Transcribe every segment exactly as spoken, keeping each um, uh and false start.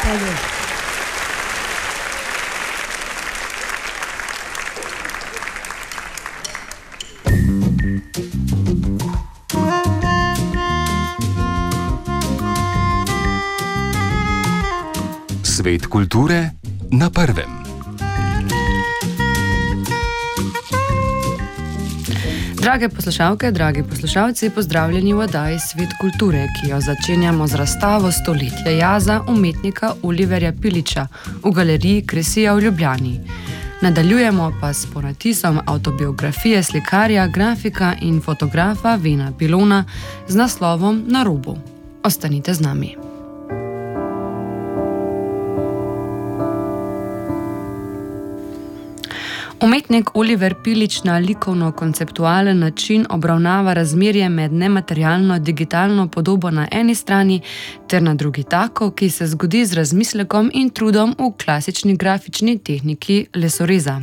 Hvala. Svet kulture na prvem. Drage poslušalke, dragi poslušalci, pozdravljeni v oddaji Svet kulture, ki jo začenjamo z razstavo Stoletja jaza umetnika Oliverja Piliča v galeriji Kresija v Ljubljani. Nadaljujemo pa s ponatisom avtobiografije slikarja, grafika in fotografa Vena Pilona z naslovom Na robu. Ostanite z nami. Umetnik Oliver Pilič na likovno-konceptualen način obravnava razmerje med nematerialno digitalno podobo na eni strani ter na drugi tako, ki se zgodi z razmislekom in trudom v klasični grafični tehniki lesoreza.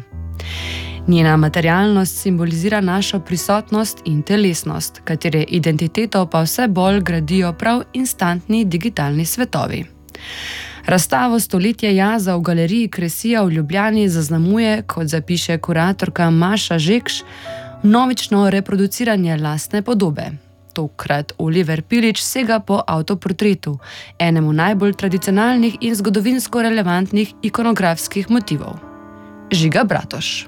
Njena materialnost simbolizira našo prisotnost in telesnost, katere identiteto pa vse bolj gradijo prav instantni digitalni svetovi. Razstavo Stoletja jaza v galeriji Kresija v Ljubljani zaznamuje, kot zapiše kuratorka Maša Žekš, vnovično reproduciranje lastne podobe. Tokrat Oliver Pilič sega po avtoportretu, enemu najbolj tradicionalnih in zgodovinsko relevantnih ikonografskih motivov. Žiga Bratoš.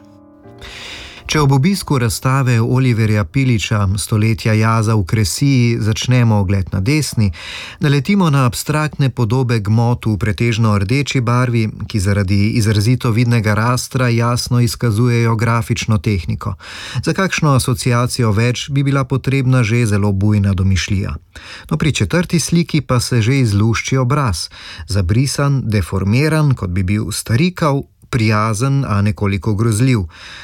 Če ob obisku razstave Oliverja Piliča Stoletja jaza v Kresiji začnemo ogled na desni, naletimo na abstraktne podobe gmot v pretežno rdeči barvi, ki zaradi izrazito vidnega rastra jasno izkazujejo grafično tehniko. Za kakšno asociacijo več bi bila potrebna že zelo bujna domišljija. No, pri četrti sliki pa se že izlušči obraz, zabrisan, deformiran, kot bi bil starikav, prijazen, a nekoliko grozljiv.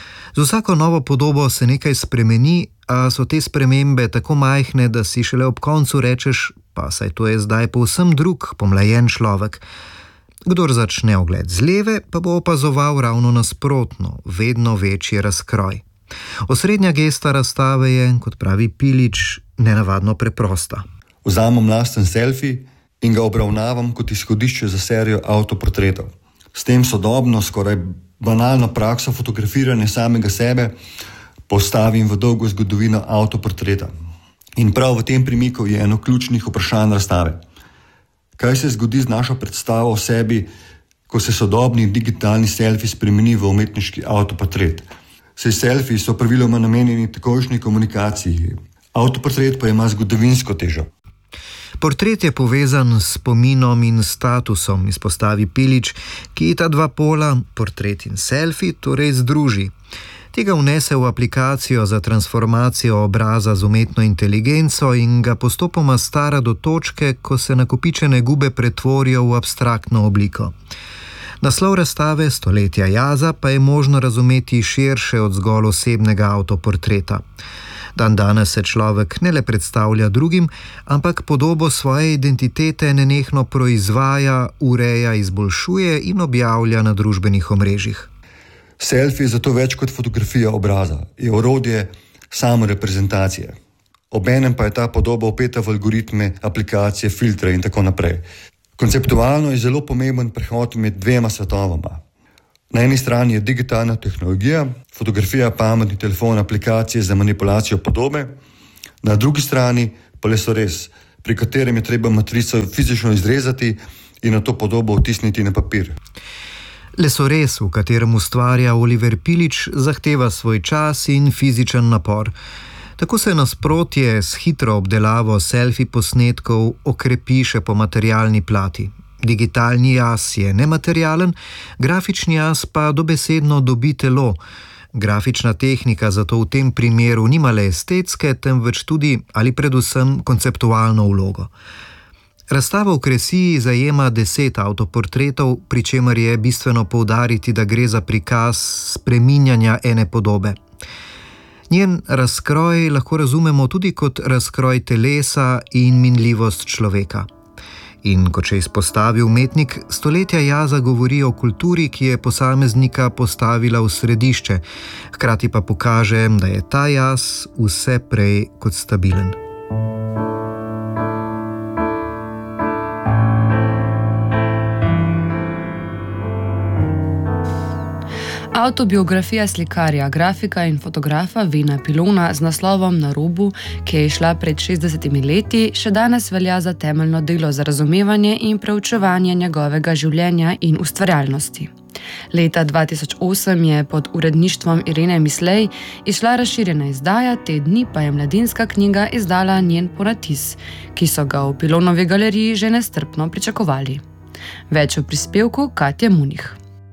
Z vsako novo podobo se nekaj spremeni, a so te spremembe tako majhne, da si šele ob koncu rečeš, pa saj to je zdaj povsem drug, pomlajen človek. Kdor začne ogled z leve, pa bo opazoval ravno nasprotno, vedno večji razkroj. Osrednja gesta razstave je, kot pravi Pilič, nenavadno preprosta. Vzamem lasten selfie in ga obravnavam kot izhodišče za serijo avtoportretov. S tem sodobno, skoraj banalno prakso fotografiranja samega sebe postavim v dolgo zgodovino avtoportreta. In prav v tem premiku je eno ključnih vprašanj razstave. Kaj se zgodi z našo predstavo o sebi, ko se sodobni digitalni selfie spremeni v umetniški avtoportret? Saj selfie so praviloma namenjeni takojšnji komunikaciji. Avtoportret pa ima zgodovinsko težo. Portret je povezan s spominom in statusom, izpostavi Pilič, ki ta dva pola, portret in selfie, torej združi. Tega vnese v aplikacijo za transformacijo obraza z umetno inteligenco in ga postopoma stara do točke, ko se nakopičene gube pretvorijo v abstraktno obliko. Naslov razstave Stoletja jaza pa je možno razumeti širše od zgolj osebnega avtoportreta. Dan danes se človek ne le predstavlja drugim, ampak podobo svoje identitete nenehno proizvaja, ureja, izboljšuje in objavlja na družbenih omrežjih. Selfie je zato več kot fotografija obraza, je orodje samoreprezentacije. Obenem pa je ta podoba vpeta v algoritme, aplikacije, filtre in tako naprej. Konceptualno je zelo pomemben prehod med dvema svetovama. Na eni strani je digitalna tehnologija, fotografija, pametni telefon, aplikacije za manipulacijo podobe, na drugi strani pa lesorez, pri katerem je treba matrico fizično izrezati in na to podobo vtisniti na papir. Lesorez, v katerem ustvarja Oliver Pilič, zahteva svoj čas in fizičen napor. Tako se nasprotje s hitro obdelavo selfie posnetkov okrepi še po materialni plati. Digitalni jaz je nematerialen, grafični jaz pa dobesedno dobi telo. Grafična tehnika zato v tem primeru nima le estetske, temveč tudi ali predvsem konceptualno vlogo. Razstava v Kresiji zajema deset avtoportretov, pri čemer je bistveno poudariti, da gre za prikaz spreminjanja ene podobe. Njen razkroj lahko razumemo tudi kot razkroj telesa in minljivost človeka. In kot še izpostavi umetnik, Stoletja jaza govori o kulturi, ki je posameznika postavila v središče, hkrati pa pokaže, da je ta jaz vse prej kot stabilen. Avtobiografija slikarja, grafika in fotografa Vena Pilona z naslovom Na robu, ki je izšla pred šestdesetimi leti, še danes velja za temeljno delo za razumevanje in preučevanje njegovega življenja in ustvarjalnosti. Leta dva tisoč osem je pod uredništvom Irene Mislej izšla razširjena izdaja, te dni pa je Mladinska knjiga izdala njen ponatis, ki so ga v Pilonovi galeriji že nestrpno pričakovali. Več o prispevku Katje Munih.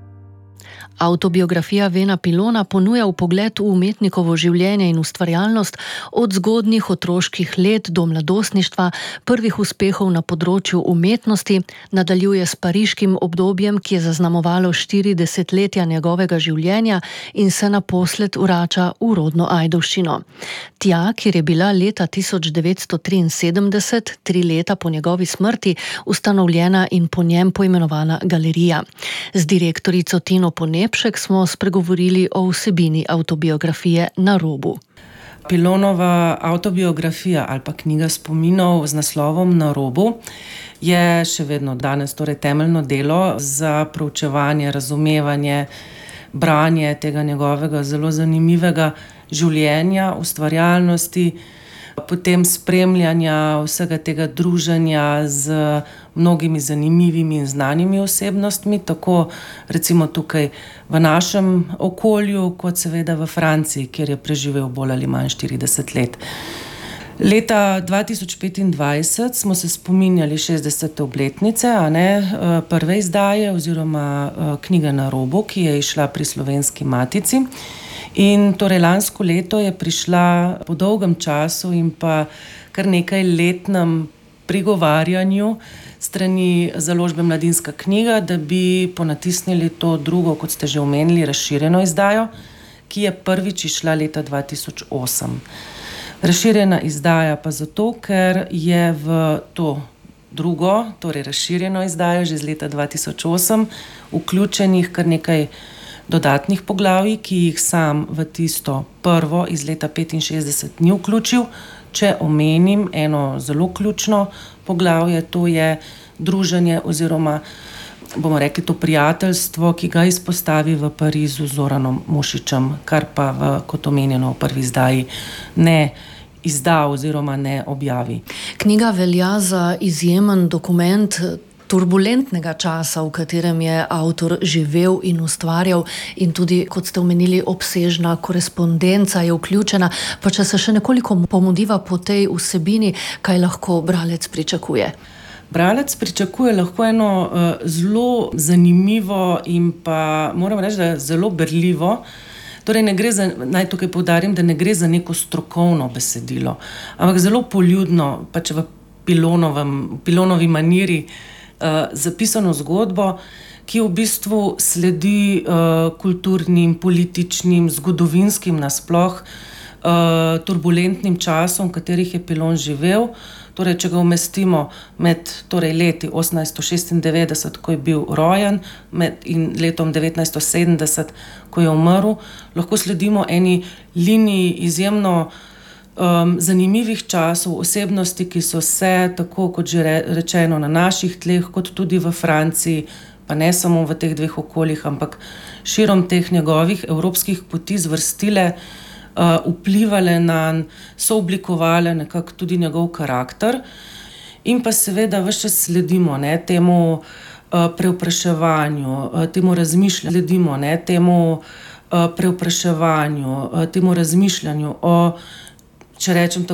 Avtobiografija Vena Pilona ponuja vpogled v umetnikovo življenje in ustvarjalnost od zgodnjih otroških let do mladostništva, prvih uspehov na področju umetnosti, nadaljuje s pariškim obdobjem, ki je zaznamovalo štiri desetletja njegovega življenja in se naposled vrača v rodno Ajdovščino. Tja, kjer je bila leta tisoč devetsto triinsedemdeset, tri leta po njegovi smrti, ustanovljena in po njem poimenovana galerija. Z direktorico Tino Ponepšek smo spregovorili o vsebini avtobiografije Na robu. Pilonova avtobiografija ali pa knjiga spominov z naslovom Na robu je še vedno danes torej temeljno delo za proučevanje, razumevanje, branje tega njegovega zelo zanimivega življenja, ustvarjalnosti, potem spremljanja vsega tega druženja z mnogimi zanimivimi in znanimi osebnostmi, tako recimo tukaj v našem okolju, kot seveda v Franciji, kjer je preživel bolj ali manj štirideset let. Leta dva tisoč petindvajset smo se spominjali šestdesete obletnice, a ne, prve izdaje oziroma knjige Na robu, ki je izšla pri Slovenski matici. In torej lansko leto je prišla po dolgem času in pa kar nekaj letnem prigovarjanju strani založbe Mladinska knjiga, da bi ponatisnili to drugo, kot ste že omenili, razširjeno izdajo, ki je prvič izšla leta dva tisoč osem. Razširjena izdaja pa zato, ker je v to drugo, torej razširjeno izdajo že z leta dva tisoč osem, vključenih kar nekaj dodatnih poglavij, ki jih sam v tisto prvo iz leta petinšestdeset ni vključil. Če omenim eno zelo ključno poglavje, to je druženje oziroma, bomo rekli, to prijateljstvo, ki ga izpostavi v Parizu z Zoranom Mušičem, kar pa v, kot omenjeno v prvi izdaji, ne izda oziroma ne objavi. Knjiga velja za izjemen dokument turbulentnega časa, v katerem je avtor živel in ustvarjal, in tudi, kot ste omenili, obsežna korespondenca je vključena. Pa če se še nekoliko pomudiva po tej vsebini, kaj lahko bralec pričakuje? Bralec pričakuje lahko eno uh, zelo zanimivo in pa, moram reči, da zelo berljivo. Torej, ne gre za, naj tukaj poudarim, da ne gre za neko strokovno besedilo, ampak zelo poljudno, pač v Pilonovem, Pilonovi maniri, Uh, zapisano zgodbo, ki v bistvu sledi uh, kulturnim, političnim, zgodovinskim nasploh uh, turbulentnim časom, v katerih je Pilon živel. Torej, če ga umestimo med torej, leti osemnajststo šestindevetdeset, ko je bil rojen, med, in letom devetnajststo sedemdeset, ko je umrl, lahko sledimo eni liniji izjemno Um, zanimivih časov, osebnosti, ki so se, tako kot že re, rečeno, na naših tleh, kot tudi v Franciji, pa ne samo v teh dveh okoljih, ampak širom teh njegovih evropskih poti zvrstile, uh, vplivale na, so oblikovale nekako tudi njegov karakter. In pa seveda ves čas sledimo ne, temu uh, preopraševanju, uh, temu razmišljanju, sledimo ne, temu uh, preopraševanju, uh, temu razmišljanju o, če rečem tako,